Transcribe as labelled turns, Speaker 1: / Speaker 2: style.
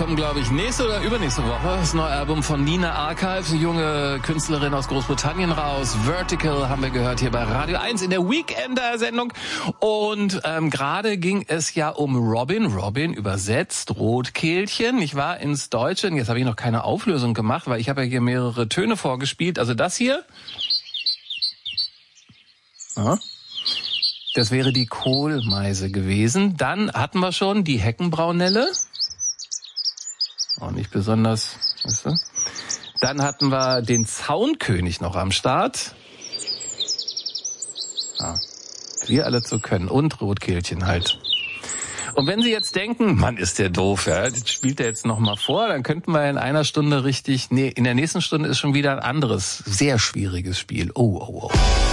Speaker 1: kommen, glaube ich, nächste oder übernächste Woche. Das neue Album von Nina Archive, eine junge Künstlerin aus Großbritannien raus. Vertical haben wir gehört hier bei Radio 1 in der Weekender-Sendung. Und gerade ging es ja um Robin. Robin übersetzt Rotkehlchen. Ich war ins Deutsche. Und jetzt habe ich noch keine Auflösung gemacht, weil ich habe ja hier mehrere Töne vorgespielt. Also das hier. Ja. Das wäre die Kohlmeise gewesen. Dann hatten wir schon die Heckenbraunelle. Auch nicht besonders, weißt du? Dann hatten wir den Zaunkönig noch am Start. Ja, wir alle zu können. Und Rotkehlchen halt. Und wenn Sie jetzt denken, Mann, ist der doof, ja, das spielt er jetzt noch mal vor, dann könnten wir in einer Stunde in der nächsten Stunde ist schon wieder ein anderes, sehr schwieriges Spiel. Oh.